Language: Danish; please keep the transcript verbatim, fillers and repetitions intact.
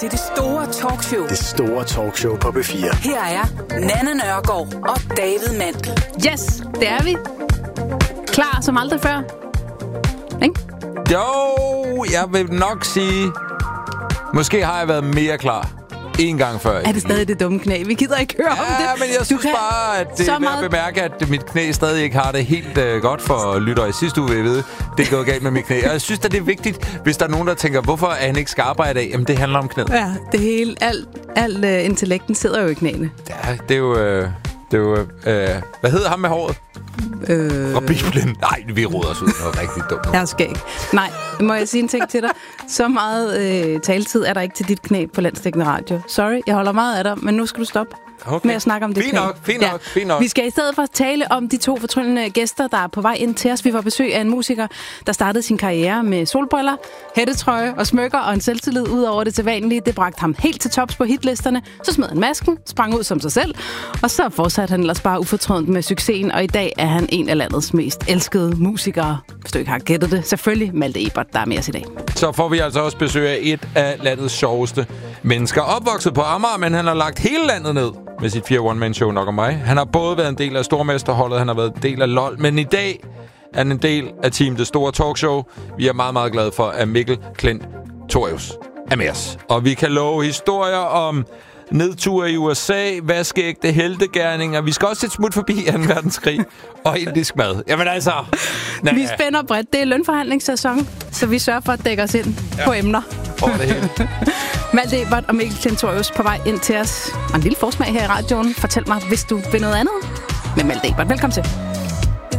til det store talkshow. Det store talkshow på B fire. Her er Nanna Nørgaard og David Mandel. Yes, det er vi. Klar som aldrig før. Ikke? Jo, jeg vil nok sige... Måske har jeg været mere klar en gang før. Er det stadig det dumme knæ? Vi gider ikke høre ja, om det. Ja, men jeg synes kan... bare, at det er værd meget... at bemærke, at mit knæ stadig ikke har det helt uh, godt for lyttere. I sidste uge, vil jeg vide, det er gået galt med mit knæ. Og jeg synes, at det er vigtigt, hvis der er nogen, der tænker, hvorfor er han ikke skarpere i dag? Jamen, det handler om knæet. Ja, det hele, alt al, uh, intellekten sidder jo i knæene. Ja, det er jo... Uh, det er jo uh, hvad hedder ham med håret? Øh... Og Bibelen. Nej, vi roder os ud noget rigtig dumt. Jeg skal ikke. Nej, må jeg sige en ting til dig? Så meget øh, taletid er der ikke til dit knæ på Landsdækkende Radio. Sorry, jeg holder meget af dig, men nu skal du stoppe okay. med at snakke om det fint knæ. Nok, fint ja. nok, fint nok. Vi skal i stedet for tale om de to fortryllende gæster, der er på vej ind til os. Vi var besøg af en musiker, der startede sin karriere med solbriller, hættetrøje og smykker og en selvtillid ud over det sædvanlige. Det bragte ham helt til tops på hitlisterne. Så smed han masken, sprang ud som sig selv, og så fortsatte han ellers bare ufortrødent med succesen, og i dag er han en af landets mest elskede musikere. Hvis du ikke har gættet det, selvfølgelig Malte Ebert, der er med os i dag. Så får vi altså også besøg af et af landets sjoveste mennesker. Opvokset på Amager, men han har lagt hele landet ned med sit fire one-man-show Nok om mig. Han har både været en del af Stormesterholdet, han har været en del af L O L, men i dag er han en del af Team Det Store Talkshow. Vi er meget, meget glade for, at Mikkel Klint Torius er med os. Og vi kan love historier om nedture i U S A, vaskeægte heltegerninger. Vi skal også et smut forbi anden verdenskrig og indisk mad. Jamen altså... Nej. Vi spænder bredt. Det er lønforhandlingssæson, så vi sørger for at dække os ind ja. på emner. Over det hele. Malte Ebert og Mikkel Klint Torius på vej ind til os. Og en lille forsmag her i radioen. Fortæl mig, hvis du vil noget andet med Malte Ebert. Velkommen til.